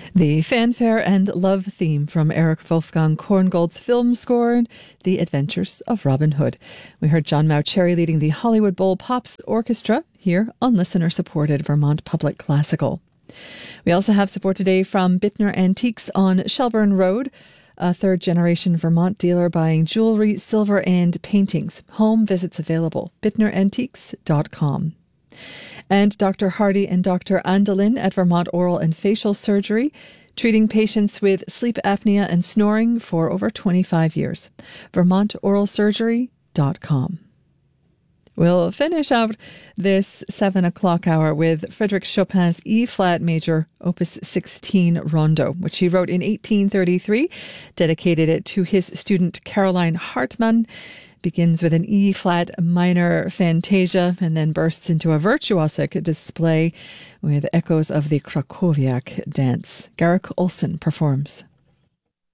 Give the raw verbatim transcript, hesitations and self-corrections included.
The fanfare and love theme from Eric Wolfgang Korngold's film score, The Adventures of Robin Hood. We heard John Mauceri leading the Hollywood Bowl Pops Orchestra here on listener-supported Vermont Public Classical. We also have support today from Bittner Antiques on Shelburne Road, a third-generation Vermont dealer buying jewelry, silver, and paintings. Home visits available. bittner antiques dot com. And Doctor Hardy and Doctor Andelin at Vermont Oral and Facial Surgery, treating patients with sleep apnea and snoring for over twenty-five years. vermont oral surgery dot com. We'll finish out this seven o'clock hour with Frédéric Chopin's E-flat major, Opus sixteen Rondo, which he wrote in eighteen thirty-three, dedicated it to his student Caroline Hartmann. Begins with an E-flat minor fantasia and then bursts into a virtuosic display with echoes of the Krakowiak dance. Garrick Olson performs.